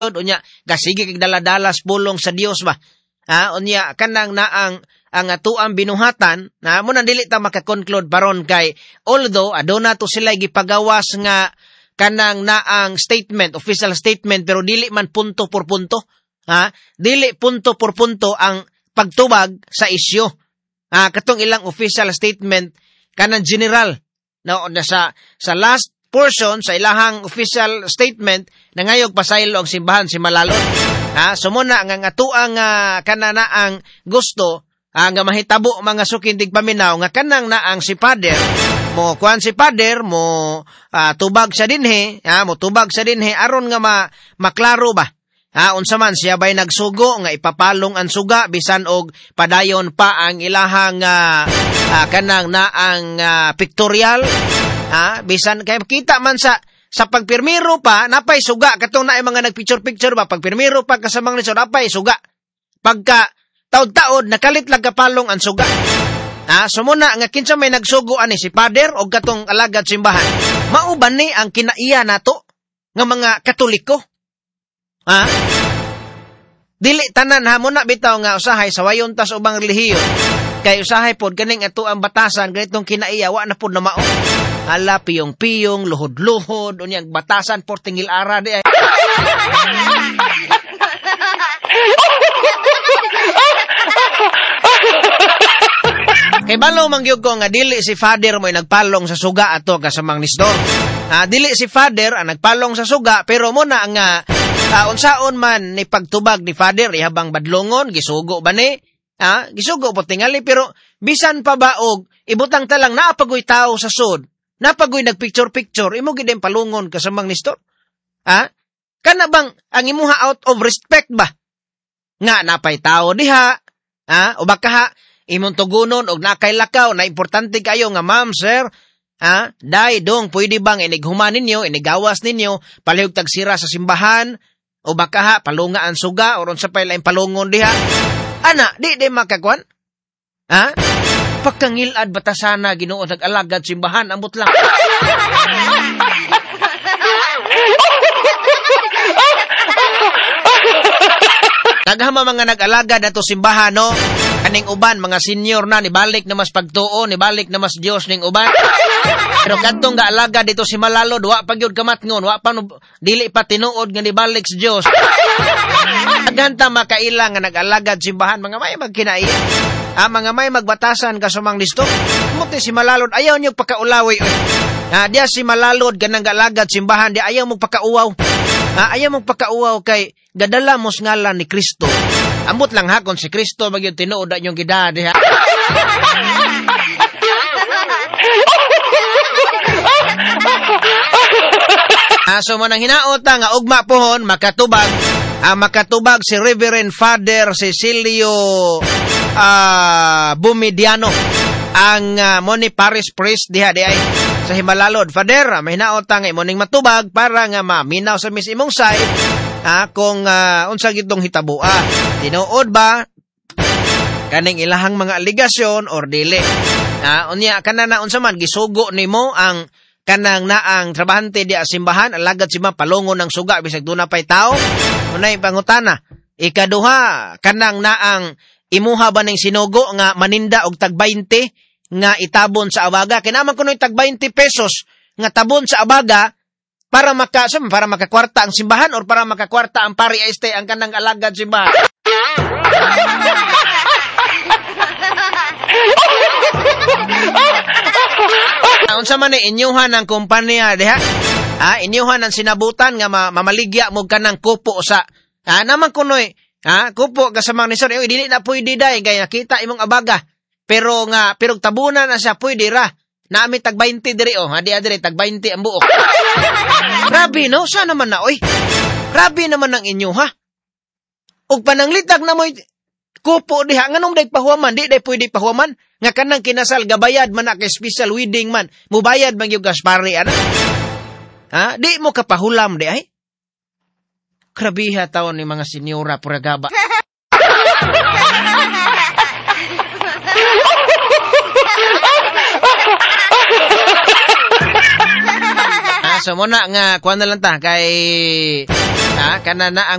unya kasige kag daladalas pulong sa Dios ba. Unya kanang na ang atuang binuhatan na mo nang dili ta maka-conclude baron kay although aduna to sila gipagawas nga kanang naang statement, official statement, pero dili man punto por punto. Dili punto por punto ang pagtubag sa isyu. Katong ilang official statement kanang general no sa last portion sa ilahang official statement na ngayog pasaylo ang simbahan si Malalon. Sumuna nga atuang kanana ang gusto nga mahitabo mga sukindig paminaw nga kanang naang si Father mo kuan si Father mo tubag sa dinhe, mo tubag sa dinhe aron nga maklaro ba. Unsa man siya bay nagsugo nga ipapalong ang suga bisan og padayon pa ang ilahang kanang naang pictorial. Bisan kay kita man sa pagpirmiro pa napay suga katong naay mga nagpicture ba pagpirmiro pa kasamang lisod napay suga. Pagka taod-taod nakalit lang kapalong ang suga. Sumuna nga kinsa may nagsugo ani si Father o katong alagad simbahan. Mauban ni ang kinaiya nato nga mga Katoliko. Dili tanan muna bitaw nga usahay sa wayon tas ubang relihiyon. Kay usahay pod kaning ato ang batasan ganitong kinaiya wa na pod na mao. Ala piyong-piyong, luhod-luhod, unyang batasan por tingil ara di ay. Kay balaw mangyog ko nga dili si Father mo nagpalong sa suga ato kasamang nisdor. Dili si Father ang nagpalong sa suga pero mo na nga unsaon man ni pagtubag ni Father ihabang badlongon gisugo ba ni? Gisugo po tingali pero bisan pa ba og ibutang talang naapagoy tao sa sud. Napagoy nagpicture-picture imo gid palungon kasamang nisdor. Kana bang ang imuha out of respect ba? Nga napay tao diha. O baka imong tugunon og nakay lakaw na importante kayo nga ma'am sir. Dai dong pwede bang inighuman ninyo, inigawas ninyo, palihog tagsira sa simbahan o baka palunga ang suga o ron sa pay lain palungon diha. Ana, di makakwan? Pagkangilad batasana Ginoo nag-alagad simbahan ambot lang. Naghama mga nag-alagad ato simbahan no. Kaning uban mga senior na nibalik na mas pagtuo, nibalik na mas Dios ning uban. Pero kadtong gaalaga dito si Malalod, wa pa gyud kamatngon, wa pa dili pa tinuod nga nibalik sa Dios. Aganta makailang nga nag-alagad simbahan mga may magkinai. Mga may magbatasan kasumang listo. Muti si Malalod ayaw niyo pakaulawi. Diya si Malalod ganang galagad simbahan, di ayaw mo pakauwaw. Ayaw mo pakauwaw kay gadala mo ngalan ni Kristo. Ambot lang hakon si Kristo magyud tinuod inyong gidadi ha. So manang hinaot nga ugma pohon makatubag si Reverend Father Cecilio Bumidiano ang moni parish priest diha di ay sa Himalalod. Father, may hinaot nga imoning matubag para nga maminaw sa misimong side kung unsa gitong hitabo. Tinuod ba kaning ilahang mga aligasyon or dili? Unya kanana unsa man gisugo nimo ang kanang naang trabahante di simbahan alagad si palungon ng suga bisag duna pay tao. Unay pangutana, ikaduha kanang naang imuha ba ning sinugo nga maninda og tag 20 nga itabon sa abaga kinaman kunoy tag 20 pesos nga tabon sa abaga para makakwarta ang simbahan or para makakwarta ang pari este ang kanang alagad simbahan. Unsa man inyuhan ang kompanya diha? Inyuhan ang sinabutan nga mamaligya mo kanang kupo sa naman kunoy kupo kasamang ni sir dili na pwede dai kay nakita imong abaga pero tabunan na siya pwede ra nami tag 20 diri diri tag 20 ang buok. Grabe no sa naman na oy. Grabe naman ang inyo ha. Og pananglitag na moy kupo diha nganong day pahuaman di day pwede pahuaman nga kanang kinasal gabayad man kay special wedding man mubayad man yung gaspari ana. Di mo kapahulam di ay. Krabiha taon ni mga senyora puragaba. So muna nga kuha na lang ta kay kanana ang